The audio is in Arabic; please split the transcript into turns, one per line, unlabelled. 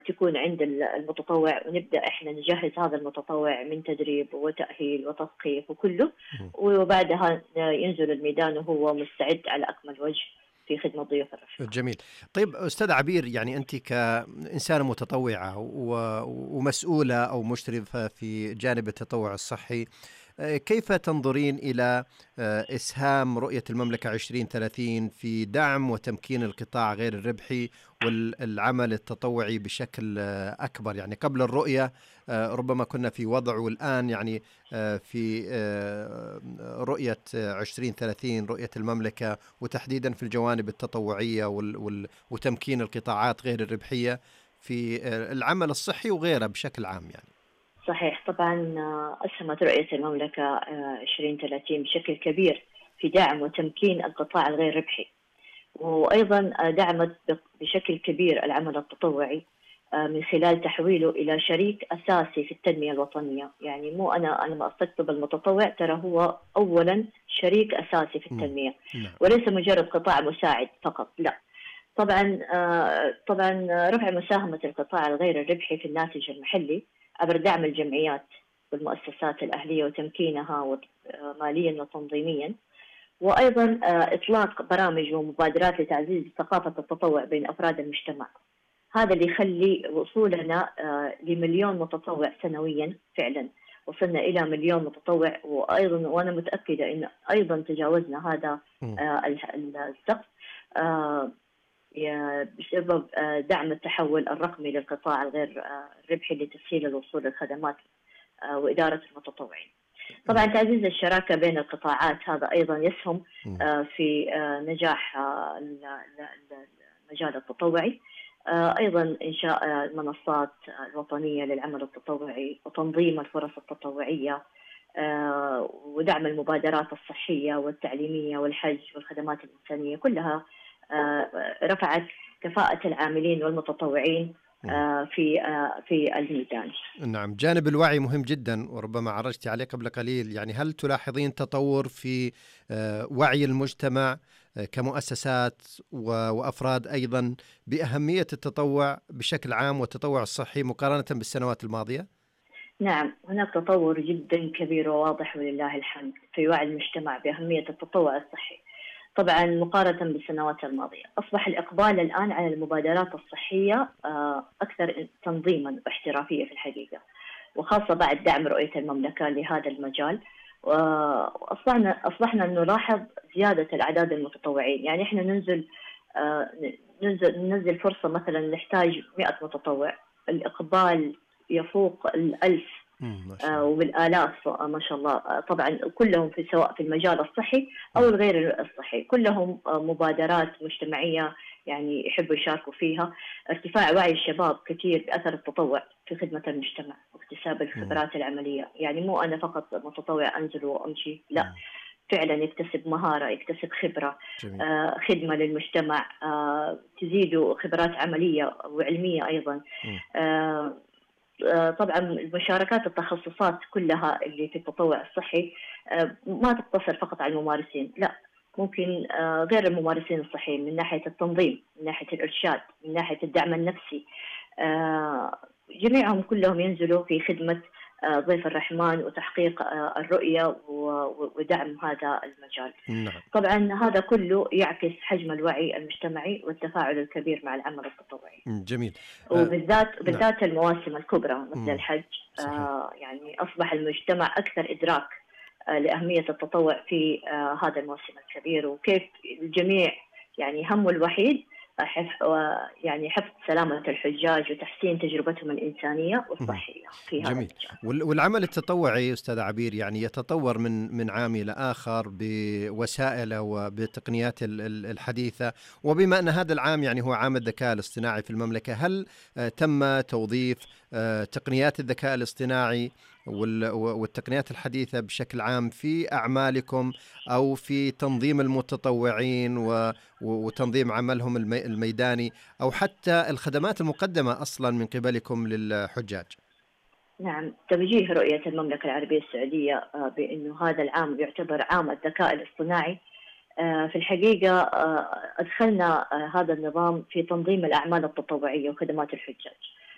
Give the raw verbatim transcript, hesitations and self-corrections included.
تكون عند المتطوع، ونبدأ إحنا نجهز هذا المتطوع من تدريب وتأهيل وتثقيف وكله،
مم.
وبعدها ينزل الميدان وهو مستعد على أكمل وجه في خدمة ضيوف الرفقة.
جميل. طيب أستاذ عبير، يعني أنت كإنسانة متطوعة و- ومسؤولة أو مشرفة في جانب التطوع الصحي، آه، كيف تنظرين إلى آه، إسهام رؤية المملكة عشرين ثلاثين في دعم وتمكين القطاع غير الربحي والعمل التطوعي بشكل آه، أكبر؟ يعني قبل الرؤية آه، ربما كنا في وضع، والآن يعني آه، في آه، رؤية عشرين ثلاثين، رؤية المملكة وتحديدا في الجوانب التطوعية وال وال وتمكين القطاعات غير الربحية في آه، العمل الصحي وغيره بشكل عام يعني.
صحيح، طبعا آه، أسهمت رؤية المملكة آه، عشرين ثلاثين بشكل كبير في دعم وتمكين القطاع الغير ربحي، وأيضا آه، دعمت بشكل كبير العمل التطوعي آه، من خلال تحويله إلى شريك أساسي في التنمية الوطنية. يعني مو أنا أنا ما أستقطب المتطوع، ترى هو أولا شريك أساسي في
مم.
التنمية،
نعم.
وليس مجرد قطاع مساعد فقط، لا. طبعا آه، طبعا رفع مساهمة القطاع الغير الربحي في الناتج المحلي عبر دعم الجمعيات والمؤسسات الأهلية وتمكينها وت- آه، ماليا وتنظيميا، وأيضا آه، إطلاق برامج ومبادرات لتعزيز ثقافة التطوع بين أفراد المجتمع. هذا اللي يخلي وصولنا آه، لمليون متطوع سنويا. فعلا وصلنا إلى مليون متطوع، وأيضا وأنا متأكدة أن أيضا تجاوزنا هذا
مم.
آه، الح- السقف آه، يا- بسبب آه، دعم التحول الرقمي للقطاع الغير آه، الربحي لتسهيل الوصول للخدمات آه، وإدارة المتطوعين. طبعا
نعم.
تعزيز الشراكة بين القطاعات هذا أيضا يسهم
مم.
آه، في آه، نجاح آه، ال- ال- ال- المجال التطوعي. آه، أيضا إنشاء آه، المنصات الوطنية للعمل التطوعي وتنظيم الفرص التطوعية، آه، ودعم المبادرات الصحية والتعليمية والحج والخدمات الإنسانية، كلها آه، رفعت كفاءة العاملين والمتطوعين
مم.
آه، في آه، في الميدان.
نعم، جانب الوعي مهم جدا، وربما عرجت عليه قبل قليل. يعني هل تلاحظين تطور في آه، وعي المجتمع آه، كمؤسسات و- وأفراد أيضا بأهمية التطوع بشكل عام والتطوع الصحي مقارنة بالسنوات الماضية؟
نعم، هناك تطور جدا كبير وواضح ولله الحمد في وعي المجتمع بأهمية التطوع الصحي. طبعا مقارنة بالسنوات الماضية أصبح الإقبال الآن على المبادرات الصحية آه، أكثر تنظيما واحترافية في الحقيقة، وخاصة بعد دعم رؤية المملكة لهذا المجال. وأصبحنا أصبحنا نلاحظ زيادة الأعداد المتطوعين. يعني إحنا ننزل آه، ننزل ننزل فرصة مثلا نحتاج مئة متطوع، الإقبال يفوق الألف
مم. ما شاء
آه،
الله.
وبالآلاف آه، ما شاء الله. آه، طبعا كلهم في سواء في المجال الصحي أو
مم.
الغير الصحي، كلهم آه، مبادرات مجتمعية يعني يحبوا يشاركوا فيها. ارتفاع وعي الشباب كثير بأثر التطوع في خدمة المجتمع واكتساب
مم.
الخبرات العملية. يعني مو أنا فقط متطوع أنزل وأمشي، لا،
مم.
فعلا يكتسب مهارة، يكتسب خبرة،
جميل.
آه، خدمة للمجتمع، آه، تزيد خبرات عملية وعلمية أيضا.
مم.
آه، آه، طبعا المشاركات التخصصات كلها اللي في التطوع الصحي آه، ما تقتصر فقط على الممارسين، لا، ممكن آه، غير الممارسين الصحيين من ناحية التنظيم، من ناحية الإرشاد، من ناحية الدعم النفسي. آه، جميعهم كلهم ينزلوا في خدمة آه، ضيف الرحمن وتحقيق آه، الرؤية و- ودعم هذا المجال.
نعم.
طبعا هذا كله يعكس حجم الوعي المجتمعي والتفاعل الكبير مع العمل التطوعي،
مم. جميل. آه.
وبالذات
نعم.
بالذات المواسم الكبرى مثل
مم.
الحج.
صحيح.
آه يعني أصبح المجتمع أكثر إدراك آه لأهمية التطوع في آه هذا الموسم الكبير، وكيف الجميع يعني همه الوحيد حف آه يعني حفظ سلامة الحجاج وتحسين تجربتهم الإنسانية
مم.
والصحية في هذا
جميل.
المجال.
وال- والعمل التطوعي أستاذ عبير يعني يتطور من من عام إلى آخر بوسائله وبالتقنيات ال- ال- الحديثة. وبما أن هذا العام يعني هو عام الذكاء الاصطناعي في المملكة، هل آه، تم توظيف آه، تقنيات الذكاء الاصطناعي وال- والتقنيات الحديثة بشكل عام في أعمالكم أو في تنظيم المتطوعين و- وتنظيم عملهم المي- الميداني، أو حتى الخدمات المقدمة أصلا من قبلكم للحجاج؟
نعم، توجيه رؤية المملكة العربية السعودية آه بأنه هذا العام يعتبر عام الذكاء الاصطناعي. آه، في الحقيقة آه، أدخلنا آه، هذا النظام في تنظيم الأعمال التطوعية وخدمات الحجاج،